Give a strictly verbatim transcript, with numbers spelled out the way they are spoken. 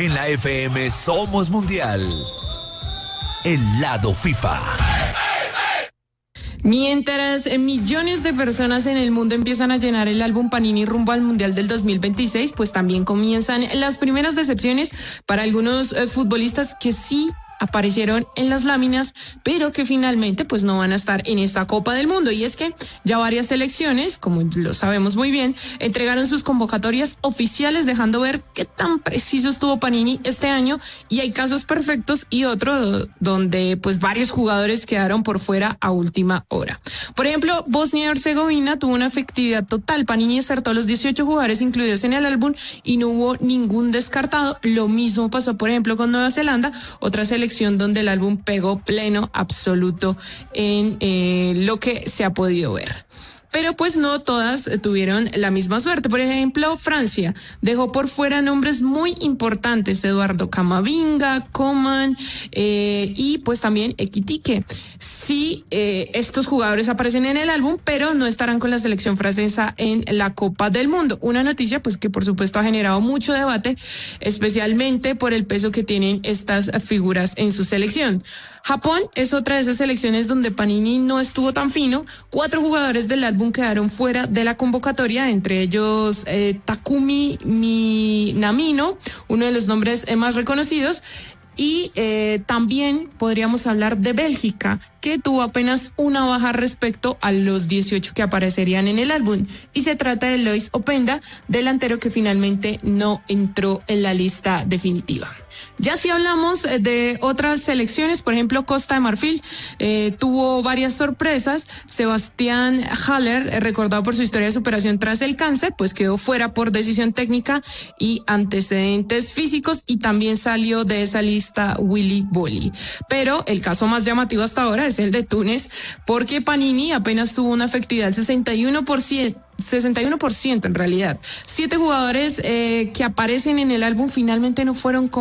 En la F M somos mundial. El lado FIFA. Mientras millones de personas en el mundo empiezan a llenar el álbum Panini rumbo al Mundial del dos mil veintiséis, pues también comienzan las primeras decepciones para algunos eh, futbolistas que sí aparecieron en las láminas, pero que finalmente pues no van a estar en esta Copa del Mundo. Y es que ya varias selecciones, como lo sabemos muy bien, entregaron sus convocatorias oficiales, dejando ver qué tan preciso estuvo Panini este año, y hay casos perfectos y otros donde pues varios jugadores quedaron por fuera a última hora. Por ejemplo, Bosnia y Herzegovina tuvo una efectividad total. Panini acertó a los dieciocho jugadores incluidos en el álbum y no hubo ningún descartado. Lo mismo pasó, por ejemplo, con Nueva Zelanda, otra selección donde el álbum pegó pleno absoluto en eh, lo que se ha podido ver. Pero pues no todas tuvieron la misma suerte. Por ejemplo, Francia dejó por fuera nombres muy importantes: Eduardo Camavinga, Coman eh, y pues también Ekitike. Sí, eh, estos jugadores aparecen en el álbum, pero no estarán con la selección francesa en la Copa del Mundo. Una noticia pues que por supuesto ha generado mucho debate, especialmente por el peso que tienen estas figuras en su selección. Japón es otra de esas selecciones donde Panini no estuvo tan fino. Cuatro jugadores del álbum quedaron fuera de la convocatoria, entre ellos eh, Takumi Minamino, uno de los nombres eh, más reconocidos. Y eh, también podríamos hablar de Bélgica, que tuvo apenas una baja respecto a los dieciocho que aparecerían en el álbum. Y se trata de Lois Openda, delantero que finalmente no entró en la lista definitiva. Ya si hablamos de otras selecciones, por ejemplo, Costa de Marfil eh, tuvo varias sorpresas. Sebastián Haller, eh, recordado por su historia de superación tras el cáncer, pues quedó fuera por decisión técnica y antecedentes físicos, y también salió de esa lista Willy Bolly. Pero el caso más llamativo hasta ahora es el de Túnez, porque Panini apenas tuvo una efectividad del sesenta y uno por ciento. sesenta y uno por ciento en realidad. Siete jugadores eh, que aparecen en el álbum finalmente no fueron